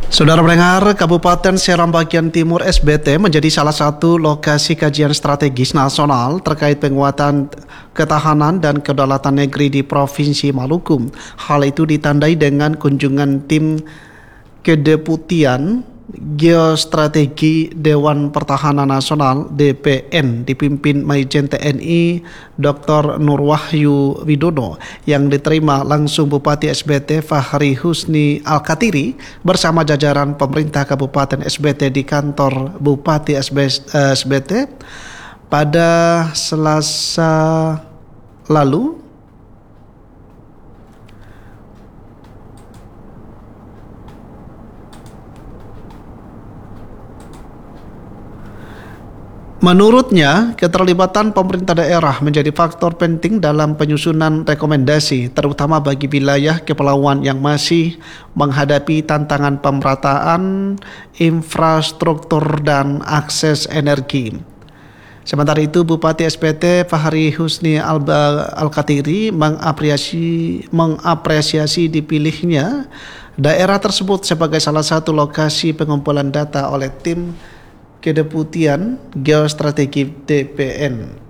Saudara pendengar, Kabupaten Seram bagian Timur SBT menjadi salah satu lokasi kajian strategis nasional terkait penguatan ketahanan dan kedaulatan negeri di Provinsi Maluku. Hal itu ditandai dengan kunjungan tim Kedeputian Geostrategi Dewan Pertahanan Nasional (DPN) dipimpin Majen TNI Dr. Nurwahyu Widodo yang diterima langsung Bupati SBT Fahri Husni Al-Katiri bersama jajaran pemerintah Kabupaten SBT di kantor Bupati SBT pada Selasa lalu. Menurutnya, keterlibatan pemerintah daerah menjadi faktor penting dalam penyusunan rekomendasi, terutama bagi wilayah kepulauan yang masih menghadapi tantangan pemerataan infrastruktur dan akses energi. Sementara itu, Bupati SBT Fahri Husni Al-Katiri mengapresiasi dipilihnya daerah tersebut sebagai salah satu lokasi pengumpulan data oleh tim Kedeputian Geostrategi DPN.